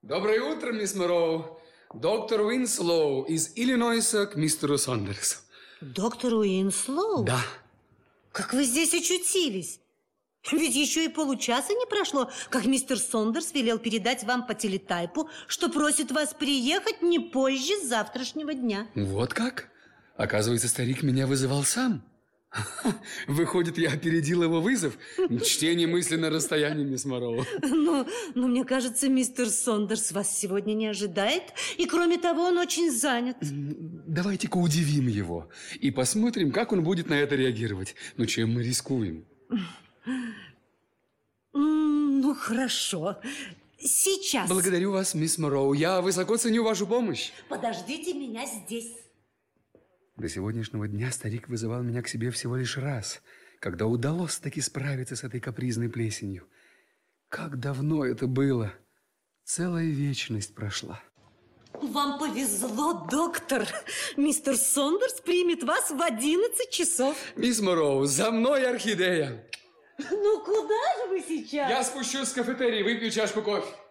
Доброе утро, мисс Морроу. Доктор Уинслоу из Иллинойса к мистеру Сондерсу. Доктор Уинслоу? Да. Как вы здесь очутились? Ведь еще и получаса не прошло, как мистер Сондерс велел передать вам по телетайпу, что просит вас приехать не позже завтрашнего дня. Вот как? Оказывается, старик меня вызывал сам. Выходит, я опередил его вызов. Чтение мысли на расстоянии, мисс Морроу. Но мне кажется, мистер Сондерс вас сегодня не ожидает. И кроме того, он очень занят. Давайте-ка удивим его и посмотрим, как он будет на это реагировать. Ну, чем мы рискуем? Ну, хорошо. Сейчас. Благодарю вас, мисс Морроу. Я высоко ценю вашу помощь. Подождите меня здесь. До сегодняшнего дня старик вызывал меня к себе всего лишь раз, когда удалось таки справиться с этой капризной плесенью. Как давно это было? Целая вечность прошла. Вам повезло, доктор. Мистер Сондерс примет вас в 11 часов. Мисс Морроу, за мной орхидея. Ну, куда же вы сейчас? Я спущусь с кафетерии, выпью чашку кофе.